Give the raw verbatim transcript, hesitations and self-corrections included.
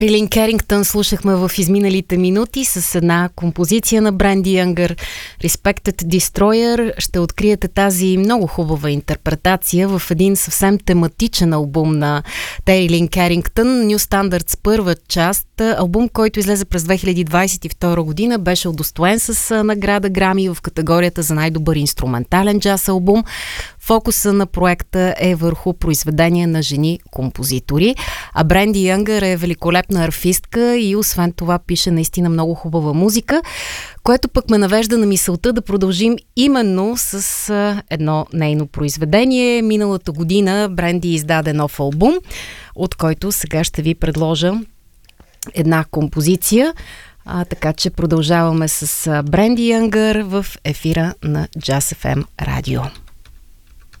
Тейлин Керингтън слушахме в изминалите минути с една композиция на Бренди Янгър, Respected Destroyer. Ще откриете тази много хубава интерпретация в един съвсем тематичен албум на Тейлин Керингтън, New Standards, първа част. Албум, който излезе през две хиляди двадесет и втора година, беше удостоен с награда Грами в категорията за най-добър инструментален джаз албум. Фокуса на проекта е върху произведения на жени-композитори, а Бренди Янгър е великолепна арфистка и освен това пише наистина много хубава музика, което пък ме навежда на мисълта да продължим именно с едно нейно произведение. Миналата година Бренди издаде нов албум, от който сега ще ви предложа една композиция. А, така че продължаваме с Бренди Янгър в ефира на Джаз Еф Ем Радио.